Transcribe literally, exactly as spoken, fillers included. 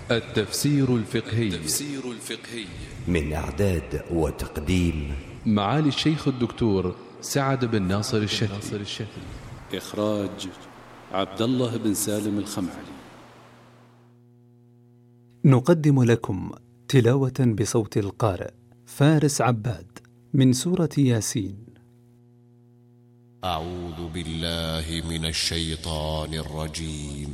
التفسير الفقهي التفسير الفقهي من إعداد وتقديم معالي الشيخ الدكتور سعد بن ناصر الشتي. إخراج عبد الله بن سالم الخمعلي. نقدم لكم تلاوة بصوت القارئ فارس عباد من سورة ياسين. أعوذ بالله من الشيطان الرجيم.